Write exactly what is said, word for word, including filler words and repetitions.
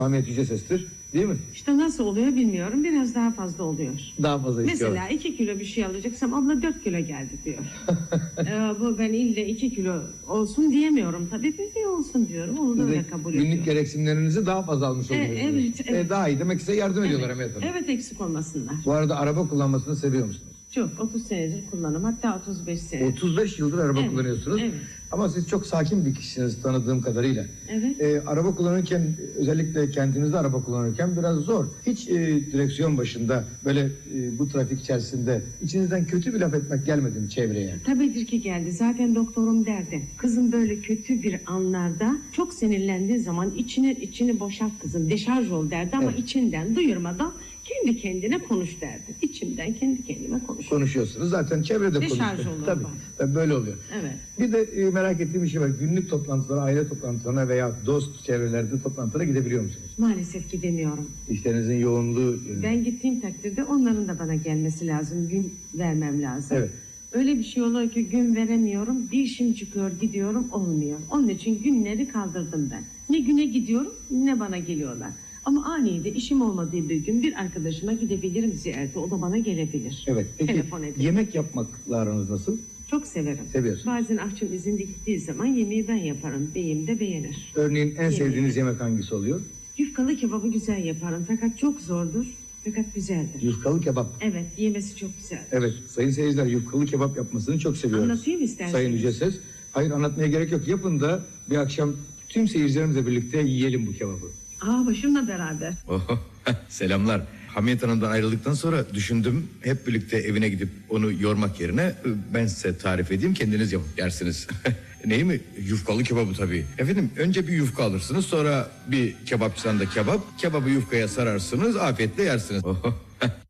Hamiyet yüce sestir, değil mi? İşte nasıl oluyor bilmiyorum. Biraz daha fazla oluyor. Daha fazla istiyorlar. Mesela iki kilo bir şey alacaksam abla dört kilo geldi diyor. ee, bu ben ille iki kilo olsun diyemiyorum. Tabii bir olsun diyorum. Onu da öyle kabul ediyorum. Günlük gereksinimlerinizi daha fazla almış E, oluyorsunuz. evet, evet. E, daha iyi. Demek ki size yardım ediyorlar Evet, Hamiyet Hanım. evet eksik olmasınlar. Bu arada araba kullanmasını seviyor musunuz? Çok otuz senedir kullanım. Hatta otuz beş sene. otuz beş yıldır araba Evet, kullanıyorsunuz. evet. Ama siz çok sakin bir kişisiniz tanıdığım kadarıyla. Evet. Ee, araba kullanırken, özellikle kentinizde araba kullanırken biraz zor. Hiç e, direksiyon başında böyle e, bu trafik içerisinde içinizden kötü bir laf etmek gelmedi mi çevreye? Tabidir ki geldi. Zaten doktorum derdi. Kızım böyle kötü bir anlarda çok sinirlendiği zaman içini içini boşalt kızım. Deşarj ol derdi ama Evet. içinden duyurmadan kendi kendine konuş derdi. İçimden kendi kendime konuş. Konuşuyorsunuz. Zaten çevrede Deşarj konuşuyor. olur Tabii, bak. tabii böyle oluyor. Evet. Bir de e, merak ettiğim bir şey var. Günlük toplantılara, aile toplantılarına veya dost çevrelerde toplantılara gidebiliyor musunuz? Maalesef gidemiyorum. İşlerinizin yoğunluğu... e, Ben gittiğim takdirde onların da bana gelmesi lazım. Gün vermem lazım. Evet. Öyle bir şey oluyor ki gün veremiyorum. Bir işim çıkıyor gidiyorum olmuyor. Onun için günleri kaldırdım ben. Ne güne gidiyorum ne bana geliyorlar. Ama anide işim olmadığı bir gün bir arkadaşıma gidebilirim ziyarete. O da bana gelebilir. Evet. Peki Telefon ederim. yemek yapmakla aranız nasıl? Çok severim. Seviyorsun. Bazen akşam izinde gittiği zaman yemeği ben yaparım. Beyim de beğenir. Örneğin en Yemeği. sevdiğiniz yemek hangisi oluyor? Yufkalı kebabı güzel yaparım. Fakat çok zordur. Fakat güzeldir. Yufkalı kebap. Evet yemesi çok güzel. Evet sayın seyirciler yufkalı kebap yapmasını çok seviyoruz. Anlatayım isterseniz. Sayın Yüce Ses. Hayır anlatmaya gerek yok. Yapın da bir akşam tüm seyircilerimizle birlikte yiyelim bu kebabı. Aa başımla beraber. Oh, selamlar. Hamiyet Hanım'dan ayrıldıktan sonra düşündüm. Hep birlikte evine gidip onu yormak yerine ben size tarif edeyim, kendiniz yapıp yersiniz. Neyi mi? Yufkalı kebabı tabii. Efendim önce bir yufka alırsınız, sonra bir kebapçıdan da kebap. Kebabı yufkaya sararsınız, afiyetle yersiniz. Oh.